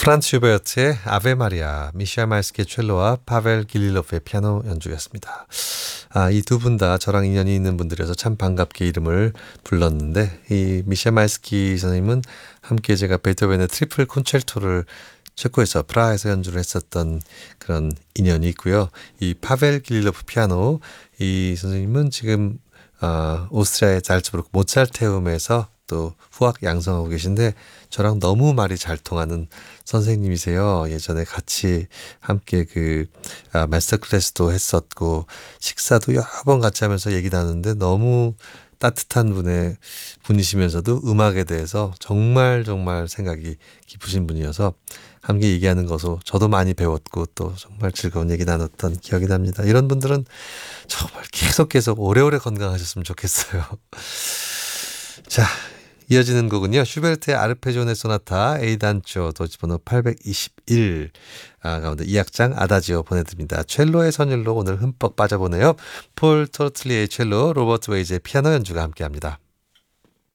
프란츠 슈베르트의 아베 마리아, 미셸 마이스키의 첼로와 파벨 길릴로프의 피아노 연주였습니다. 이 두 분 다 저랑 인연이 있는 분들이어서 참 반갑게 이름을 불렀는데, 이 미셸 마이스키 선생님은 함께 제가 베토벤의 트리플 콘체르토를 체코에서 프라하에서 연주를 했었던 그런 인연이 있고요. 이 파벨 길릴로프 피아노, 이 선생님은 지금 오스트리아의 잘츠부르크 모차르테움에서 또 후학 양성하고 계신데 저랑 너무 말이 잘 통하는 선생님이세요. 예전에 같이 함께 마스터 클래스도 했었고 식사도 여러 번 같이 하면서 얘기 나누는데 너무 따뜻한 분이시면서도 음악에 대해서 정말 정말 생각이 깊으신 분이어서 함께 얘기하는 것으로 저도 많이 배웠고 또 정말 즐거운 얘기 나눴던 기억이 납니다. 이런 분들은 정말 계속 오래오래 건강하셨으면 좋겠어요. 자, 이어지는 곡은요. 슈베르트의 아르페지오네 소나타 A단조 도지번호 821 가운데 2악장 아다지오 보내드립니다. 첼로의 선율로 오늘 흠뻑 빠져보네요. 폴 토르틀리의 첼로, 로버트 웨이즈의 피아노 연주가 함께합니다.